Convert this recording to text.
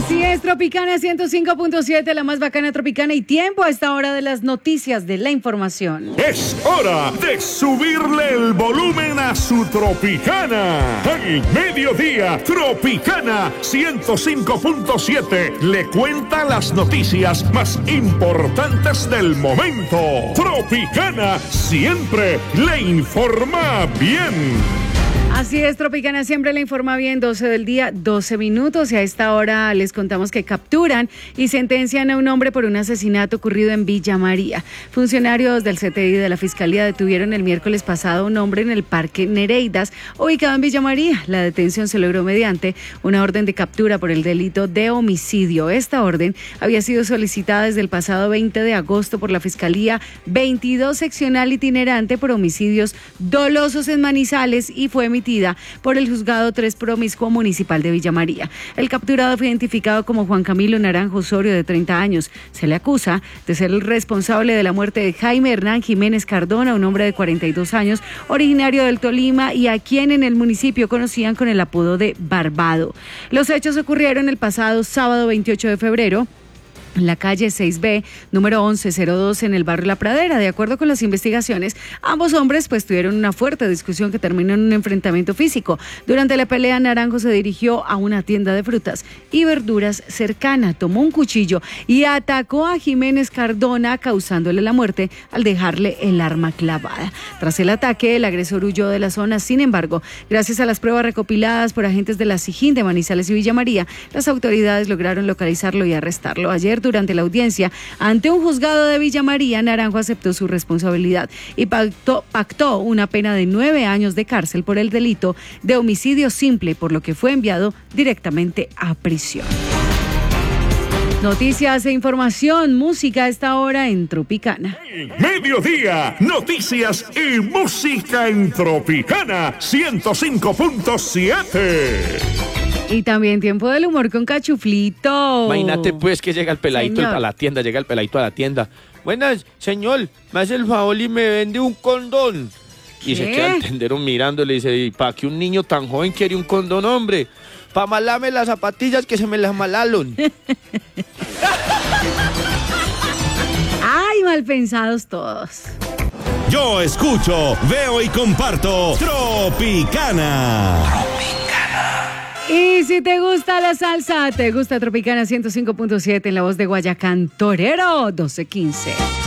Así es, Tropicana 105.7, la más bacana Tropicana, y tiempo a esta hora de las noticias de la información. Es hora de subirle el volumen a su Tropicana. Al mediodía, Tropicana 105.7 le cuenta las noticias más importantes del momento. Tropicana siempre le informa bien. Así es, Tropicana siempre le informa bien, 12 del día, 12 minutos, y a esta hora les contamos que capturan y sentencian a un hombre por un asesinato ocurrido en Villa María. Funcionarios del CTI de la Fiscalía detuvieron el miércoles pasado a un hombre en el Parque Nereidas, ubicado en Villa María. La detención se logró mediante una orden de captura por el delito de homicidio. Esta orden había sido solicitada desde el pasado 20 de agosto por la Fiscalía 22 seccional itinerante por homicidios dolosos en Manizales y fue emitida por el Juzgado 3 Promiscuo Municipal de Villa María. El capturado fue identificado como Juan Camilo Naranjo Osorio, de 30 años. Se le acusa de ser el responsable de la muerte de Jaime Hernán Jiménez Cardona, un hombre de 42 años, originario del Tolima y a quien en el municipio conocían con el apodo de Barbado. Los hechos ocurrieron el pasado sábado 28 de febrero. En la calle 6B, número 1102, en el barrio La Pradera. De acuerdo con las investigaciones, ambos hombres tuvieron una fuerte discusión que terminó en un enfrentamiento físico. Durante la pelea, Naranjo se dirigió a una tienda de frutas y verduras cercana, tomó un cuchillo y atacó a Jiménez Cardona, causándole la muerte al dejarle el arma clavada. Tras el ataque, el agresor huyó de la zona. Sin embargo, gracias a las pruebas recopiladas por agentes de la SIJIN de Manizales y Villa María, las autoridades lograron localizarlo y arrestarlo. Ayer, durante la audiencia ante un juzgado de Villa María, Naranjo aceptó su responsabilidad y pactó una pena de 9 años de cárcel por el delito de homicidio simple, por lo que fue enviado directamente a prisión. Noticias e información, música a esta hora en Tropicana. Mediodía, noticias y música en Tropicana 105.7. Y también tiempo del humor con Cachuflito. Imagínate pues que llega el peladito a la tienda, Buenas, señor, me hace el favor y me vende un condón. ¿Qué? Y se queda el tendero mirándole y dice, ¿y para qué un niño tan joven quiere un condón, hombre? Para malarme las zapatillas que se me las malaron. Ay, mal pensados todos. Yo escucho, veo y comparto Tropicana. Y si te gusta la salsa, te gusta Tropicana 105.7 en la voz de Guayacán Torero 1215.